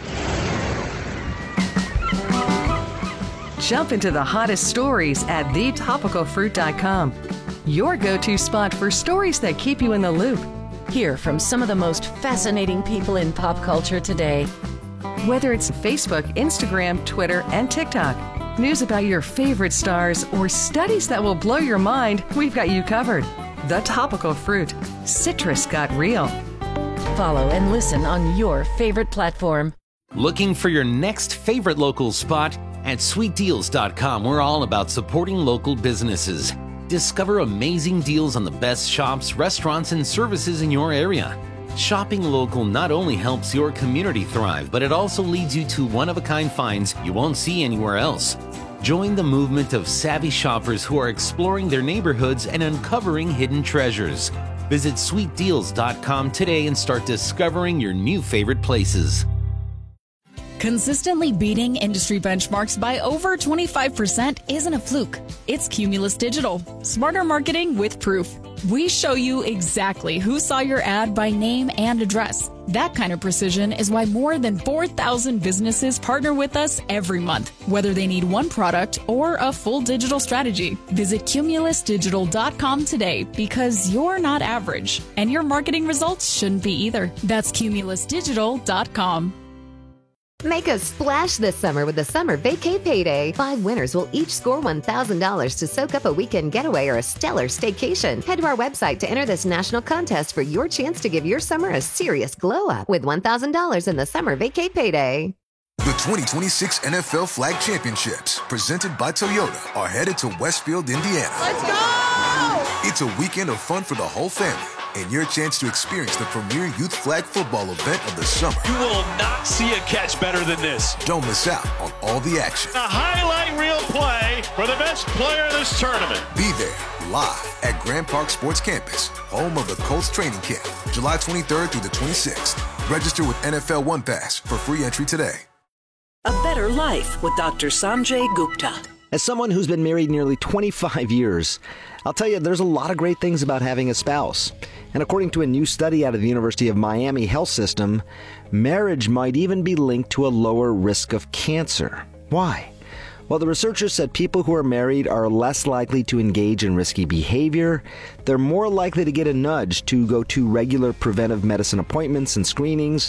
Jump into the hottest stories at thetopicalfruit.com. Your go-to spot for stories that keep you in the loop. Hear from some of the most fascinating people in pop culture today. Whether it's Facebook, Instagram, Twitter, and TikTok. News about your favorite stars or studies that will blow your mind, we've got you covered. The Topical Fruit. Citrus got real. Follow and listen on your favorite platform. Looking for your next favorite local spot? At sweetdeals.com, we're all about supporting local businesses. Discover amazing deals on the best shops, restaurants, and services in your area. Shopping local not only helps your community thrive, but it also leads you to one-of-a-kind finds you won't see anywhere else. Join the movement of savvy shoppers who are exploring their neighborhoods and uncovering hidden treasures. Visit sweetdeals.com today and start discovering your new favorite places. Consistently beating industry benchmarks by over 25% isn't a fluke. It's Cumulus Digital. Smarter marketing with proof. We show you exactly who saw your ad by name and address. That kind of precision is why more than 4,000 businesses partner with us every month, whether they need one product or a full digital strategy. Visit cumulusdigital.com today because you're not average and your marketing results shouldn't be either. That's cumulusdigital.com. Make a splash this summer with the Summer Vacay Payday. 5 winners will each score $1,000 to soak up a weekend getaway or a stellar staycation. Head to our website to enter this national contest for your chance to give your summer a serious glow up with $1,000 in the Summer Vacay Payday. The 2026 NFL Flag Championships, presented by Toyota, are headed to Westfield, Indiana. Let's go! It's a weekend of fun for the whole family and your chance to experience the premier youth flag football event of the summer. You will not see a catch better than this. Don't miss out on all the action. A highlight reel play for the best player in this tournament. Be there live at Grand Park Sports Campus, home of the Colts training camp, July 23rd through the 26th. Register with NFL One Pass for free entry today. A Better Life with Dr. Sanjay Gupta. As someone who's been married nearly 25 years, I'll tell you there's a lot of great things about having a spouse. And according to a new study out of the University of Miami Health System, marriage might even be linked to a lower risk of cancer. Why? Well, the researchers said people who are married are less likely to engage in risky behavior. They're more likely to get a nudge to go to regular preventive medicine appointments and screenings.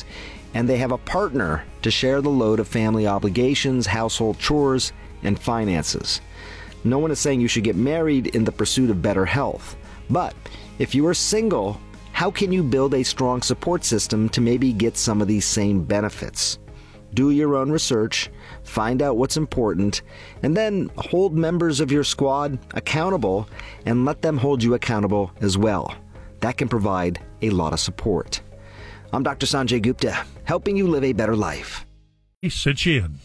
and they have a partner to share the load of family obligations, household chores, and finances. No one is saying you should get married in the pursuit of better health. But if you are single, how can you build a strong support system to maybe get some of these same benefits? Do your own research, find out what's important, and then hold members of your squad accountable and let them hold you accountable as well. That can provide a lot of support. I'm Dr. Sanjay Gupta, helping you live a better life. Sit you in.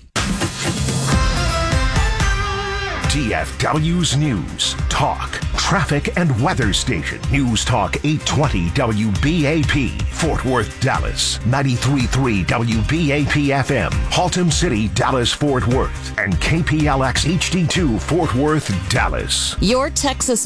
DFW's News, Talk, Traffic and Weather Station. News Talk 820 WBAP, Fort Worth, Dallas. 93.3 WBAP FM, Haltom City, Dallas, Fort Worth. And KPLX HD2, Fort Worth, Dallas. Your Texas